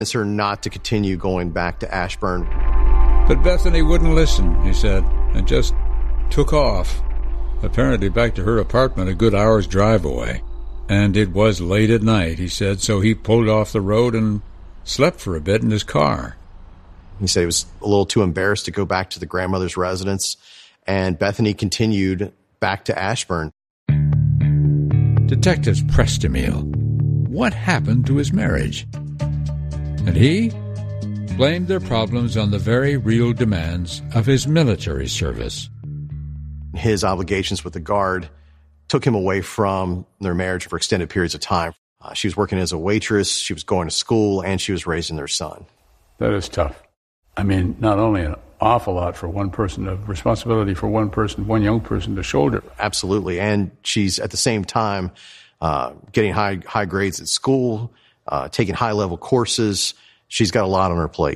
It's her not to continue going back to Ashburn. But Bethany wouldn't listen, he said, and just took off, apparently back to her apartment a good hour's drive away. And it was late at night, he said, so he pulled off the road and slept for a bit in his car. He said he was a little too embarrassed to go back to the grandmother's residence, and Bethany continued back to Ashburn. Detectives pressed Emil. What happened to his marriage? And he blamed their problems on the very real demands of his military service. His obligations with the Guard took him away from their marriage for extended periods of time. She was working as a waitress, she was going to school, and she was raising their son. That is tough. I mean, not only an awful lot for one person, of responsibility for one person, one young person to shoulder. Absolutely. And she's at the same time getting high grades at school, taking high-level courses. She's got a lot on her plate.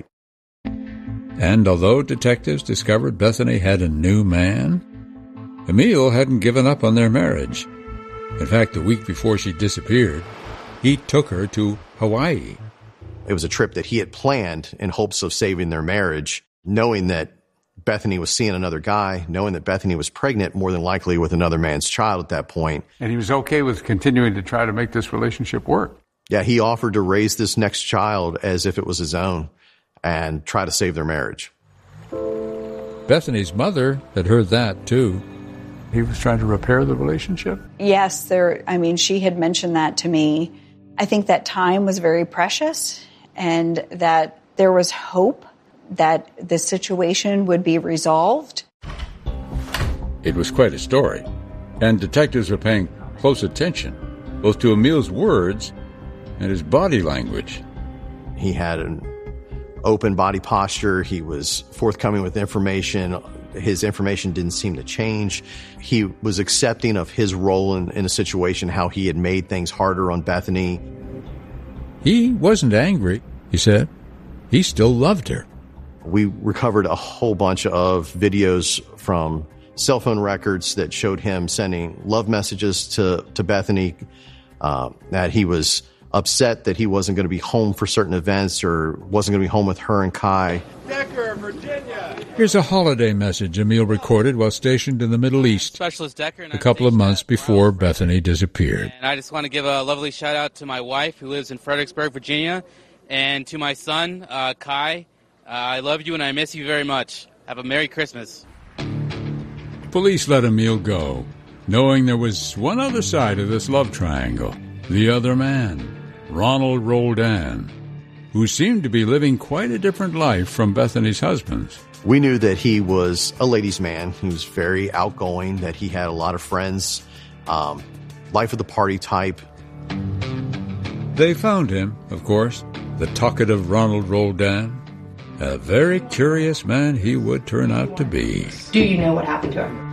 And although detectives discovered Bethany had a new man, Emil hadn't given up on their marriage. In fact, the week before she disappeared, he took her to Hawaii. It was a trip that he had planned in hopes of saving their marriage, knowing that Bethany was seeing another guy, knowing that Bethany was pregnant, more than likely with another man's child at that point. And he was okay with continuing to try to make this relationship work. Yeah, he offered to raise this next child as if it was his own and try to save their marriage. Bethany's mother had heard that, too. He was trying to repair the relationship? Yes, she had mentioned that to me. I think that time was very precious and that there was hope that the situation would be resolved. It was quite a story, and detectives were paying close attention, both to Emil's words and his body language. He had an open body posture. He was forthcoming with information. His information didn't seem to change. He was accepting of his role in a situation, how he had made things harder on Bethany. He wasn't angry, he said. He still loved her. We recovered a whole bunch of videos from cell phone records that showed him sending love messages to Bethany, that he was upset that he wasn't going to be home for certain events or wasn't going to be home with her and Kai. Decker, Virginia. Here's a holiday message Emil recorded while stationed in the Middle East Specialist Decker, a couple of months before Bethany disappeared. And I just want to give a lovely shout out to my wife who lives in Fredericksburg, Virginia, and to my son, Kai. I love you and I miss you very much. Have a Merry Christmas. Police let Emil go, knowing there was one other side of this love triangle. The other man, Ronald Roldan, who seemed to be living quite a different life from Bethany's husband's. We knew that he was a ladies' man. He was very outgoing, that he had a lot of friends, life of the party type. They found him, of course, the talkative Ronald Roldan. A very curious man he would turn out to be. Do you know what happened to him?